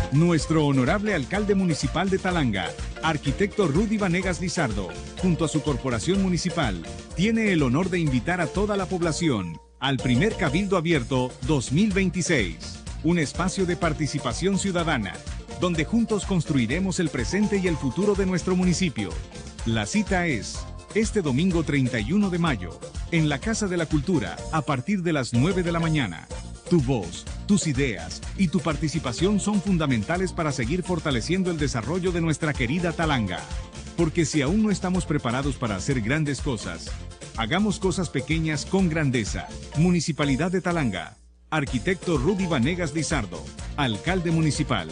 Nuestro honorable alcalde municipal de Talanga, arquitecto Rudy Vanegas Lizardo, junto a su corporación municipal, tiene el honor de invitar a toda la población al primer Cabildo Abierto 2026, un espacio de participación ciudadana, donde juntos construiremos el presente y el futuro de nuestro municipio. La cita es este domingo 31 de mayo, en la Casa de la Cultura, a partir de las 9 de la mañana. Tu voz, tus ideas y tu participación son fundamentales para seguir fortaleciendo el desarrollo de nuestra querida Talanga. Porque si aún no estamos preparados para hacer grandes cosas, hagamos cosas pequeñas con grandeza. Municipalidad de Talanga. Arquitecto Rudy Vanegas Lizardo, alcalde municipal.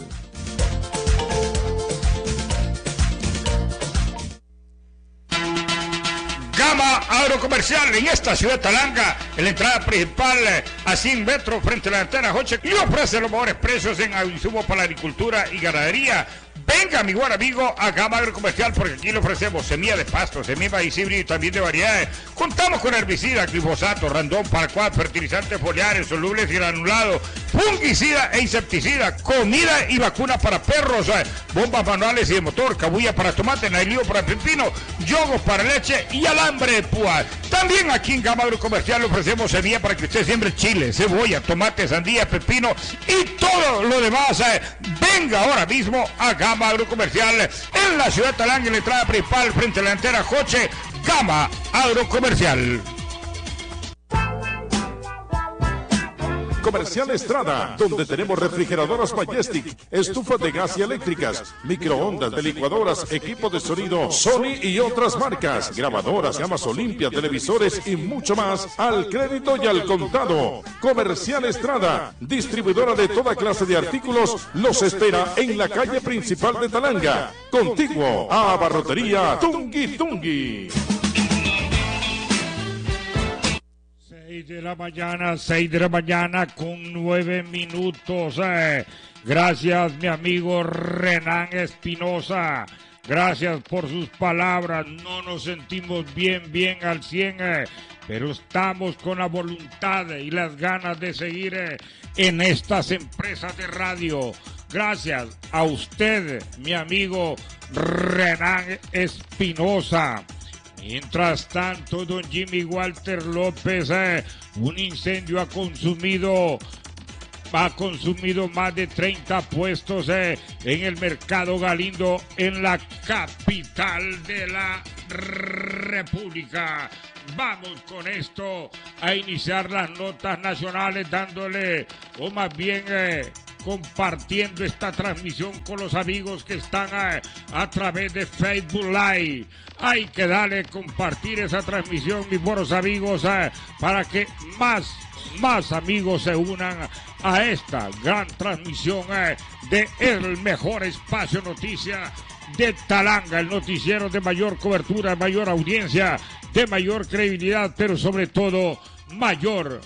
Gama Agrocomercial en esta ciudad de Talanga, en la entrada principal a 100 metros frente a la antena Joche, y ofrece los mejores precios en insumos para la agricultura y ganadería. Venga, mi buen amigo, a Gama Agrocomercial, porque aquí le ofrecemos semilla de pasto, semilla de maíz híbrido y también de variedades. Contamos con herbicida, glifosato, randón, paraquat, fertilizantes foliares, solubles y granulados, fungicida e insecticida, comida y vacuna para perros, bombas manuales y de motor, cabulla para tomate, nailío para pepino, yogos para leche y alambre de púa. También aquí en Gama Agrocomercial le ofrecemos semilla para que usted siembre chile, cebolla, tomate, sandía, pepino y todo lo demás. Venga ahora mismo a Gama Agrocomercial en la ciudad de Talanga, en la entrada principal frente a la antena Joche. Gama Agrocomercial. Comercial Estrada, donde tenemos refrigeradoras Majestic, estufas de gas y eléctricas, microondas, de licuadoras, equipo de sonido Sony y otras marcas, grabadoras, gamas Olimpia, televisores y mucho más al crédito y al contado. Comercial Estrada, distribuidora de toda clase de artículos, los espera en la calle principal de Talanga, contiguo a Abarrotería Tungui Tungui. 6 de la mañana con 9 minutos. Gracias, mi amigo Renan Espinosa. Gracias por sus palabras. No nos sentimos bien al 100, pero estamos con la voluntad y las ganas de seguir en estas empresas de radio. Gracias a usted, mi amigo Renan Espinosa. Mientras tanto, don Jimmy Walter López, un incendio ha consumido más de 30 puestos en el Mercado Galindo, en la capital de la República. Vamos con esto a iniciar las notas nacionales, dándole, o más bien compartiendo esta transmisión con los amigos que están a través de Facebook Live. Hay que darle compartir esa transmisión, mis buenos amigos, para que más amigos se unan a esta gran transmisión de el mejor espacio noticia de Talanga, el noticiero de mayor cobertura, mayor audiencia, de mayor credibilidad, pero sobre todo mayor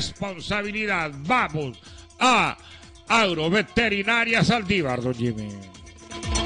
responsabilidad. Vamos a Agroveterinaria Saldívar, don Jimmy.